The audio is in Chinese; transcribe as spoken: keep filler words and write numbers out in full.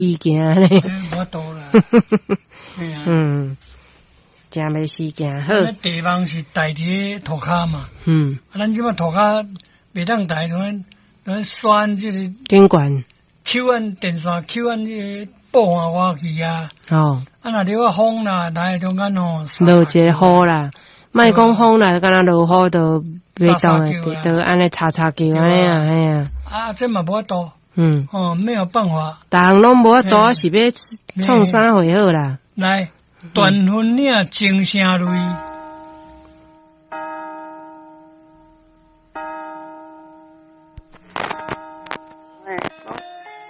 意见咧。 我多啦。 嗯，真袂时间好。 地方是代替涂骹嘛。 嗯。 啊，咱即摆涂骹袂当代，咱咱选即个监管。 Q 按电线 ，Q 按即个布换我去啊。 哦。 啊，若流啊风啦，来中间吼。 落一个雨啦，莫讲风啦，敢若落雨都袂当诶，都安尼擦擦叫安尼啊，嘿啊。 啊，这嘛无法度。 嗯。 哦，没有办法。 逐项拢无法度，是要创啥会好啦？ 来，断分领精声类。